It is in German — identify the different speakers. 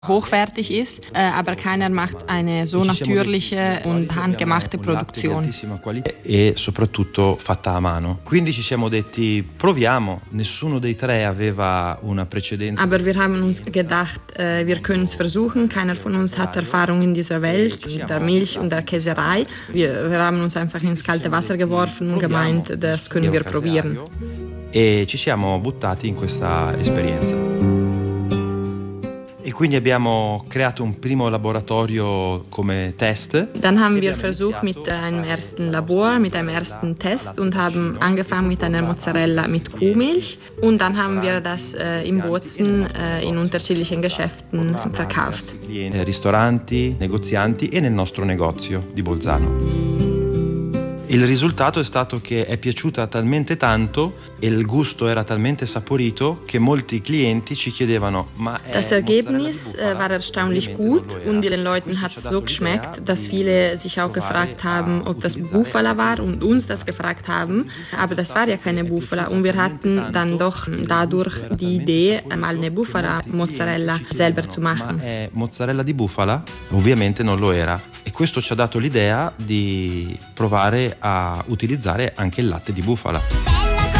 Speaker 1: hochwertig ist, aber keiner macht eine so natürliche und handgemachte Produktion.
Speaker 2: E soprattutto fatta a mano. Quindi ci siamo detti, proviamo. Nessuno dei tre aveva una precedente.
Speaker 1: Aber wir haben uns gedacht, wir können es versuchen. Keiner von uns hat Erfahrung in dieser Welt, mit der Milch und der Käserei. Wir haben uns einfach ins kalte Wasser geworfen und gemeint, das können wir probieren.
Speaker 2: E ci siamo buttati in questa esperienza. E quindi abbiamo creato un primo laboratorio come test.
Speaker 1: Dann haben wir versucht mit einem ersten Labor, mit einem ersten Test und haben angefangen mit einer Mozzarella mit Kuhmilch und dann haben wir das in Bozen in unterschiedlichen Geschäften verkauft.
Speaker 2: Ristoranti, negozianti e nel nostro negozio di Bolzano. Il risultato è stato che è piaciuta talmente tanto e il gusto era talmente saporito che molti clienti ci chiedevano
Speaker 1: Das Ergebnis war erstaunlich gut und den Leuten hat es so geschmeckt, dass viele sich auch gefragt haben, ob das Bufala war und uns das gefragt haben. Aber das war ja keine Bufala und wir hatten dann doch dadurch die Idee, mal eine Bufala-Mozzarella selber zu machen.
Speaker 2: Mozzarella di bufala ovviamente non lo era e questo ci ha dato l'idea di provare a utilizzare anche il latte di bufala.